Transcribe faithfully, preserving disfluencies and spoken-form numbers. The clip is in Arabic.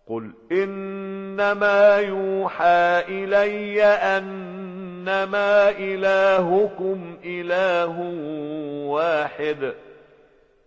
قل إنما يوحى إلي أنما إلهكم إله واحد